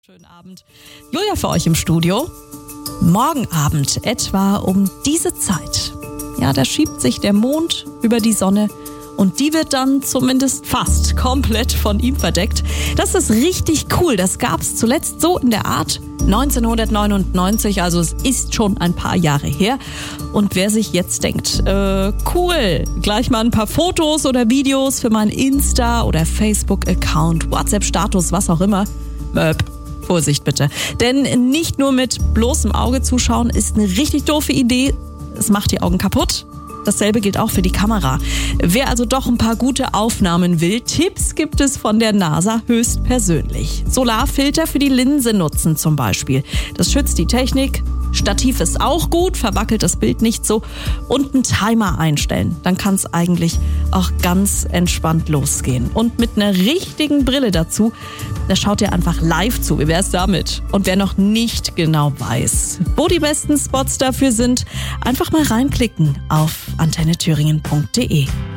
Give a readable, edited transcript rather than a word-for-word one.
Schönen Abend. Julia für euch im Studio. Morgen Abend etwa um diese Zeit. Ja, da schiebt sich der Mond über die Sonne und die wird dann zumindest fast komplett von ihm verdeckt. Das ist richtig cool. Das gab's zuletzt so in der Art 1999, also es ist schon ein paar Jahre her. Und wer sich jetzt denkt, cool, gleich mal ein paar Fotos oder Videos für meinen Insta- oder Facebook-Account, WhatsApp-Status, was auch immer, Vorsicht bitte. Denn nicht nur mit bloßem Auge zuschauen ist eine richtig doofe Idee. Es macht die Augen kaputt. Dasselbe gilt auch für die Kamera. Wer also doch ein paar gute Aufnahmen will, Tipps gibt es von der NASA höchstpersönlich. Solarfilter für die Linse nutzen zum Beispiel. Das schützt die Technik. Stativ ist auch gut, verwackelt das Bild nicht so. Und einen Timer einstellen. Dann kann es eigentlich auch ganz entspannt losgehen. Und mit einer richtigen Brille dazu, da schaut ihr einfach live zu. Wie wär's damit? Und wer noch nicht genau weiß, wo die besten Spots dafür sind, einfach mal reinklicken auf antennethüringen.de.